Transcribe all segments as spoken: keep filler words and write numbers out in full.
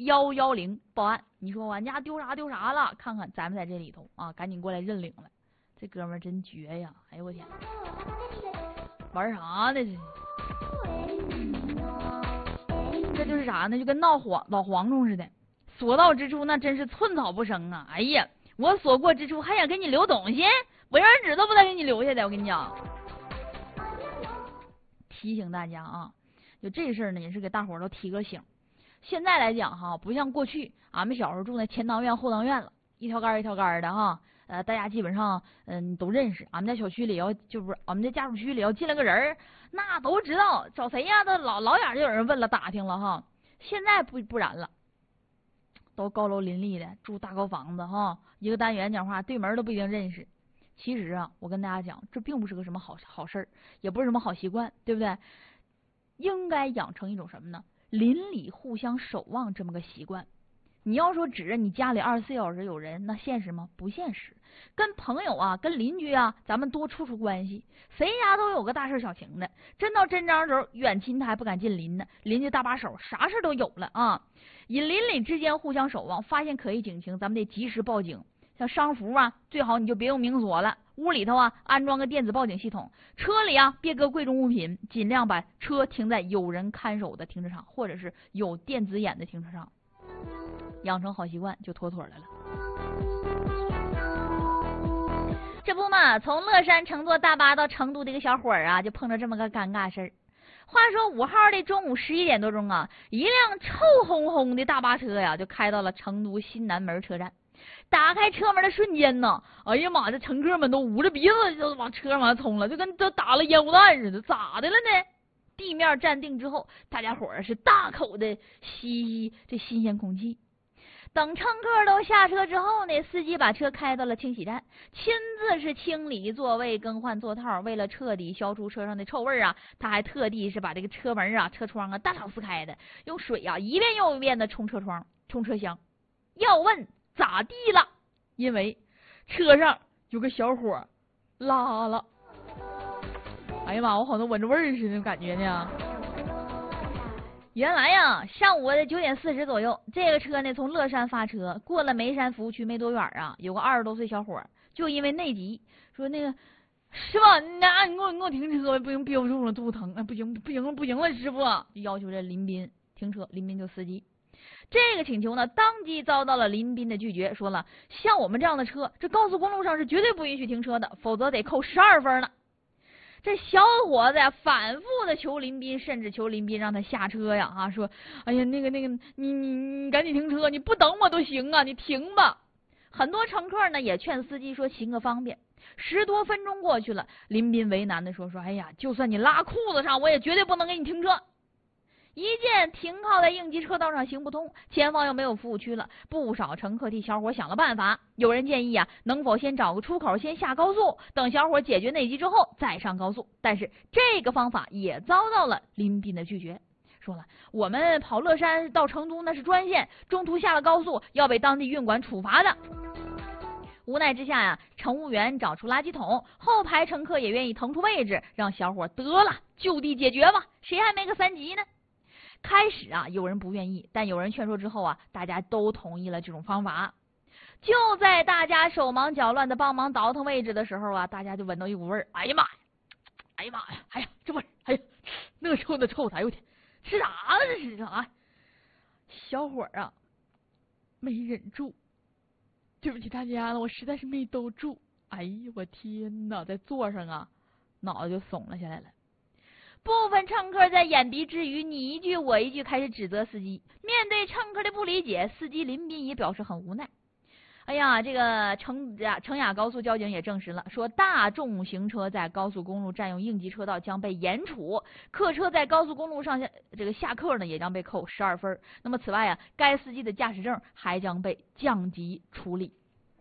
幺幺零报案。你说俺家丢啥丢啥了，看看在没在这里头啊，赶紧过来认领了。这哥们儿真绝呀！哎呦我天，玩啥呢这？这就是啥呢？就跟闹黄老蝗虫似的，所到之处那真是寸草不生啊！哎呀，我所过之处还想给你留东西，我让人纸都不带给你留下的。我跟你讲，提醒大家啊，就这事儿呢，也是给大伙儿都提个醒。现在来讲哈，不像过去，俺们小时候住那前当院后当院了，一条杆一条杆的哈。呃，大家基本上嗯都认识。俺们在小区里要就不是俺们在家属区里要进来个人，那都知道找谁呀？都老老远就有人问了打听了哈。现在不不然了，都高楼林立的，住大高房子哈，一个单元讲话对门都不一定认识。其实啊，我跟大家讲，这并不是个什么好好事儿，也不是什么好习惯，对不对？应该养成一种什么呢？邻里互相守望这么个习惯。你要说指着你家里二十四小时有人，那现实吗？不现实。跟朋友啊，跟邻居啊，咱们多处处关系，谁家都有个大事小情的。真到真章的时候，远亲他还不敢近邻呢，邻居大把手，啥事都有了啊。以邻里之间互相守望，发现可疑警情，咱们得及时报警。像商服啊，最好你就别用明锁了，屋里头啊安装个电子报警系统，车里啊别搁贵重物品，尽量把车停在有人看守的停车场，或者是有电子眼的停车场。养成好习惯就妥妥的了。这不嘛，从乐山乘坐大巴到成都的一个小伙儿啊，就碰着这么个尴尬事儿。话说五号的中午十一点多钟啊，一辆臭烘烘的大巴车呀，就开到了成都新南门车站。打开车门的瞬间呢，哎呀妈，这乘客们都捂着鼻子就往车上往上冲了，就跟都打了烟雾弹似的。咋的了呢？地面站定之后，大家伙儿是大口的吸吸这新鲜空气。等乘客都下车之后呢，司机把车开到了清洗站，亲自是清理座位、更换座套。为了彻底消除车上的臭味啊，他还特地是把这个车门啊、车窗啊大敞撕开的，用水啊一遍又一遍的冲车窗、冲车厢。要问咋地了？因为车上有个小伙拉了。哎呀妈，我好像闻着味儿似的感觉呢。原来呀，上午的九点四十左右，这个车呢从乐山发车，过了眉山服务区没多远啊，有个二十多岁小伙就因为内急，说那个师傅，你啊，你给我你给我停车，不行，憋不住了，肚子疼，啊，不行不行不行了，师傅就要求这林斌停车。林斌就司机，这个请求呢，当即遭到了林斌的拒绝，说了，像我们这样的车，这高速公路上是绝对不允许停车的，否则得扣十二分呢。这小伙子呀，反复的求林斌，甚至求林斌让他下车呀，啊，说，哎呀，那个那个，你你你赶紧停车，你不等我都行啊，你停吧。很多乘客呢也劝司机说行个方便。十多分钟过去了，林斌为难的说说，哎呀，就算你拉裤子上，我也绝对不能给你停车。一见停靠在应急车道上行不通，前方又没有服务区了，不少乘客替小伙想了办法。有人建议啊，能否先找个出口先下高速，等小伙解决内急之后再上高速。但是这个方法也遭到了林斌的拒绝，说了，我们跑乐山到成都那是专线，中途下了高速要被当地运管处罚的。无奈之下呀、啊，乘务员找出垃圾桶，后排乘客也愿意腾出位置，让小伙得了，就地解决吧，谁还没个三级呢？开始啊，有人不愿意，但有人劝说之后啊，大家都同意了这种方法。就在大家手忙脚乱的帮忙倒腾位置的时候啊，大家就闻到一股味儿，哎呀妈呀，哎呀妈呀，哎呀这味儿，哎呀那臭那臭的，哎呦天，吃啥了这是啊？小伙儿啊，没忍住，对不起大家了，我实在是没兜住。哎呀我天哪，在座上啊，脑袋就怂了下来了。部分乘客在眼鼻之余，你一句我一句开始指责司机。面对乘客的不理解，司机林斌也表示很无奈。哎呀，这个成雅成雅高速交警也证实了，说大众行车在高速公路占用应急车道将被严处，客车在高速公路上下这个下客呢也将被扣十二分。那么此外啊，该司机的驾驶证还将被降级处理。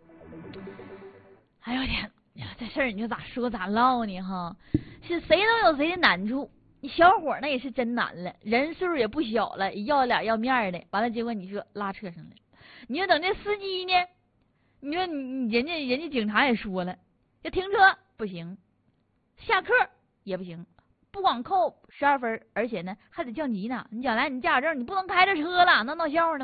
哎呦天呀，这事儿你就咋说咋唠呢哈？是谁都有谁的难处。你小伙那也是真难了，人岁数也不小了，要脸要面的，完了结果你说拉车上了，你就等这司机呢？你说你你人家人家警察也说了，要停车不行，下客也不行，不光扣十二分，而且呢还得降级呢。你将来你驾驶证你不能开着车了，能闹笑话的吗？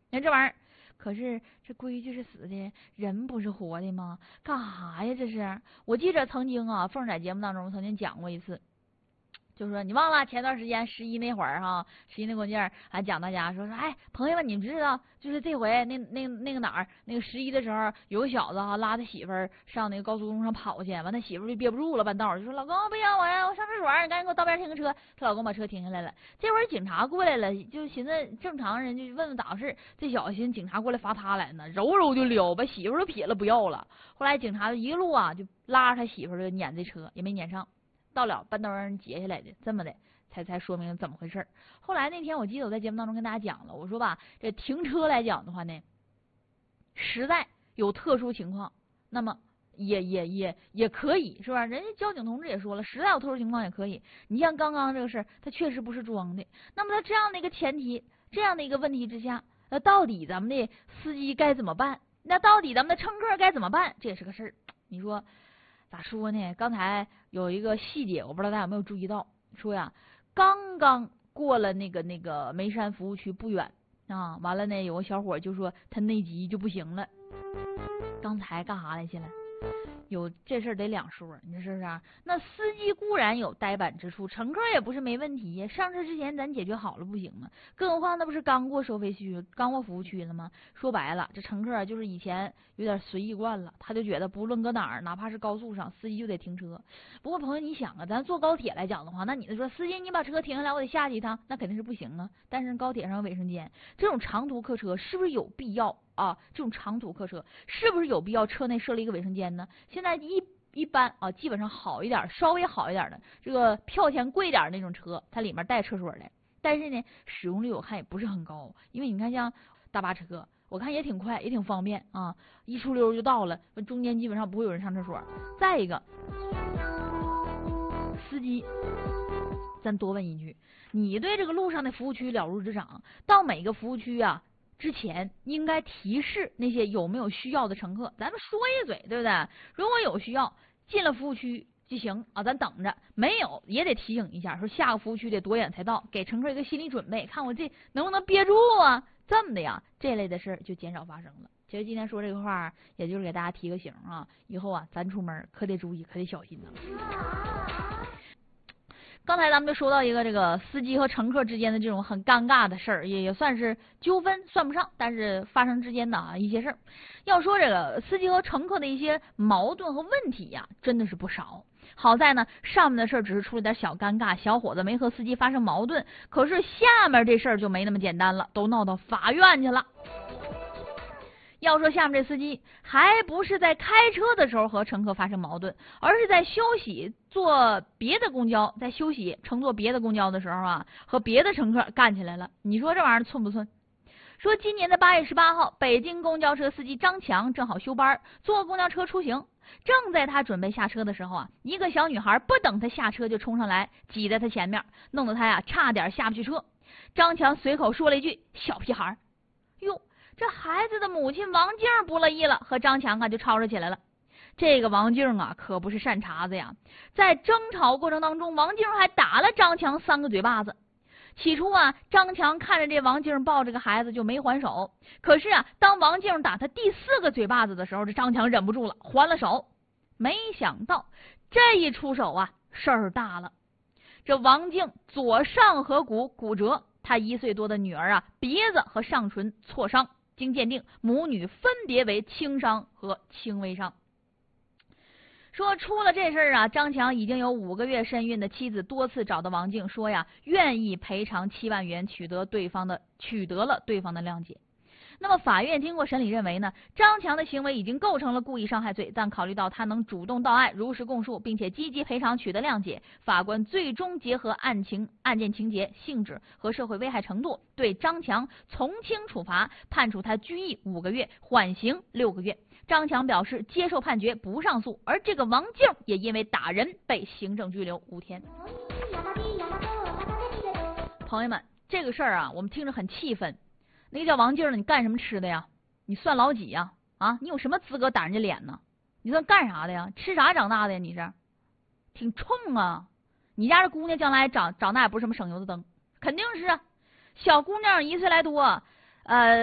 那这玩意儿，可是这规矩是死的，人不是活的吗？干啥呀？这是我记着曾经啊，凤在节目当中曾经讲过一次。就是说，你忘了前段时间十一那会儿哈，十一那关键还讲大家说说，哎，朋友们，你们知道，就是这回那那那个哪儿，那个十一的时候，有个小子哈拉他媳妇儿上那个高速公路上跑去，完他媳妇儿就憋不住了，半道就说老公不要我呀，我上厕所，你赶紧给我道边停个车。她老公把车停下来了，这会儿警察过来了，就寻思正常人就问问咋回事，这小子寻思警察过来罚他来呢，揉揉就溜，把媳妇儿都撇了不要了。后来警察一路啊就拉着他媳妇儿就撵这车，也没撵上。到了半道让人截下来的，这么的才才说明怎么回事。后来那天我记得我在节目当中跟大家讲了，我说吧，这停车来讲的话呢，实在有特殊情况，那么也也也也可以，是吧？人家交警同志也说了，实在有特殊情况也可以。你像刚刚这个事儿，他确实不是装的。那么他这样的一个前提，这样的一个问题之下，那到底咱们的司机该怎么办？那到底咱们的乘客该怎么办？这也是个事儿。你说咋说呢？刚才有一个细节，我不知道大家有没有注意到，说呀，刚刚过了那个那个眉山服务区不远啊，完了呢，有个小伙就说他内急就不行了。刚才干啥来去了？有这事儿得两说，你说是不是？那司机固然有呆板之处，乘客也不是没问题呀。上车之前咱解决好了不行吗？更何况那不是刚过收费区、刚过服务区了吗？说白了，这乘客就是以前有点随意惯了，他就觉得不论搁哪儿，哪怕是高速上，司机就得停车。不过朋友，你想啊，咱坐高铁来讲的话，那你说司机你把车停下来，我得下去一趟，那肯定是不行啊。但是高铁上有卫生间，这种长途客车是不是有必要？啊，这种长途客车是不是有必要车内设立一个卫生间呢？现在一一般啊，基本上好一点、稍微好一点的这个票钱贵点那种车，它里面带厕所的，但是呢，使用率我看也不是很高，因为你看像大巴车，我看也挺快，也挺方便啊，一出溜就到了，中间基本上不会有人上厕所。再一个，司机，咱多问一句，你对这个路上的服务区了如指掌，到每个服务区啊。之前应该提示那些有没有需要的乘客，咱们说一嘴，对不对？如果有需要，进了服务区就行啊，咱等着；没有也得提醒一下，说下个服务区得多远才到，给乘客一个心理准备，看我这能不能憋住啊？这么的呀，这类的事儿就减少发生了。其实今天说这个话，也就是给大家提个醒啊，以后啊，咱出门可得注意，可得小心呐。刚才咱们就说到一个这个司机和乘客之间的这种很尴尬的事儿，也也算是纠纷，算不上，但是发生之间的啊一些事儿。要说这个司机和乘客的一些矛盾和问题呀，真的是不少。好在呢，上面的事儿只是出了点小尴尬，小伙子没和司机发生矛盾，可是下面这事儿就没那么简单了，都闹到法院去了。要说下面这司机还不是在开车的时候和乘客发生矛盾，而是在休息坐别的公交，在休息乘坐别的公交的时候啊，和别的乘客干起来了。你说这玩意儿寸不寸？说今年的八月十八号，北京公交车司机张强正好休班，坐公交车出行，正在他准备下车的时候啊，一个小女孩不等他下车就冲上来，挤在他前面，弄得他呀差点下不去车。张强随口说了一句：“小屁孩。”哟。这孩子的母亲王静不乐意了，和张强啊就吵吵起来了。这个王静啊可不是善茬子呀，在争吵过程当中，王静还打了张强三个嘴巴子。起初啊，张强看着这王静抱着个孩子就没还手，可是啊，当王静打他第四个嘴巴子的时候，这张强忍不住了，还了手。没想到这一出手啊，事儿大了。这王静左上颌骨骨折，他一岁多的女儿啊，鼻子和上唇挫伤。经鉴定，母女分别为轻伤和轻微伤。说出了这事儿啊，张强已经有五个月身孕的妻子多次找到王静，说呀，愿意赔偿七万元，取得对方的取得了对方的谅解。那么法院经过审理认为呢，张强的行为已经构成了故意伤害罪，但考虑到他能主动到案、如实供述，并且积极赔偿取得谅解，法官最终结合案情、案件情节、性质和社会危害程度，对张强从轻处罚，判处他拘役五个月，缓刑六个月。张强表示接受判决，不上诉，而这个王静也因为打人被行政拘留五天。朋友们，这个事儿啊，我们听着很气愤。那个叫王静的，你干什么吃的呀？你算老几呀？啊，你有什么资格打人家脸呢？你算干啥的呀？吃啥长大的呀？你是挺冲啊！你家这姑娘将来长长大也不是什么省油的灯，肯定是啊。小姑娘一岁来多，呃，